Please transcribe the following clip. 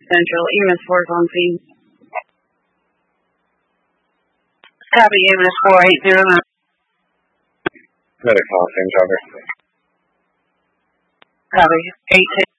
Central. EMS 4 is on scene. Copy, EMS 4809. Medic call, same driver. Copy, 810.